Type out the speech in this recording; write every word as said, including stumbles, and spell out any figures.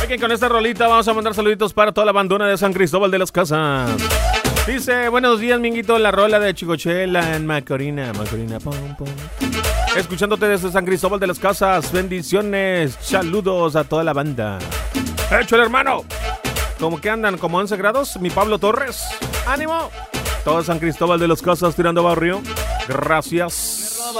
Oigan, con esta rolita vamos a mandar saluditos para toda la bandona de San Cristóbal de las Casas. Dice, buenos días, Minguito, la rola de Chicochela en Macorina. Macorina, pom, pom. Escuchándote desde San Cristóbal de las Casas. Bendiciones, saludos a toda la banda. ¡Hecho el hermano! ¿Cómo que andan? ¿Como once grados? Mi Pablo Torres. ¡Ánimo! Todo San Cristóbal de las Casas tirando barrio. Gracias.